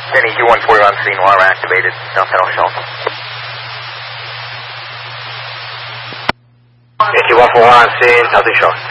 Denny, U-140 on scene, wire activated, nothing on shelter. Yankee 141 on scene, nothing showing.